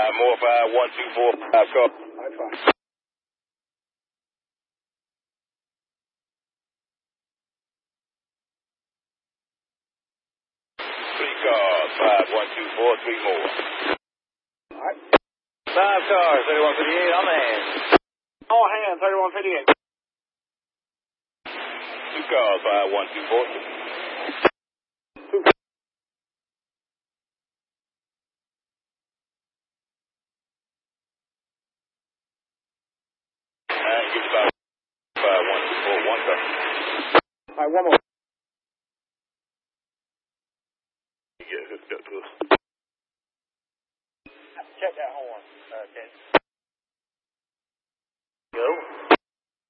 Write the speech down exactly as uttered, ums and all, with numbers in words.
Five more, five, one, two, four, five, call. Five, five. Three cars, five, one, two, four, three more. All right. Five cars, thirty-one fifty-eight, on the hand. All hands, thirty-one fifty-eight. Two cars, five, one, two, four, two. Two. And get about five, one, two, four, one car. All right, one more.